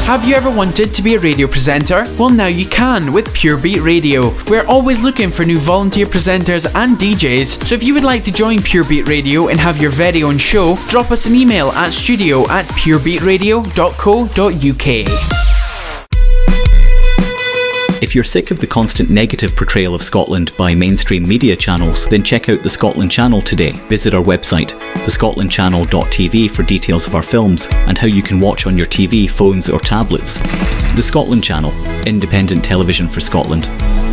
Have you ever wanted to be a radio presenter? Well, now you can with Pure Beat Radio. We're always looking for new volunteer presenters and DJs, so if you would like to join Pure Beat Radio and have your very own show, drop us an email at studio@purebeatradio.co.uk. If you're sick of the constant negative portrayal of Scotland by mainstream media channels, then check out the Scotland Channel today. Visit our website, thescotlandchannel.tv, for details of our films and how you can watch on your TV, phones or tablets. The Scotland Channel, independent television for Scotland.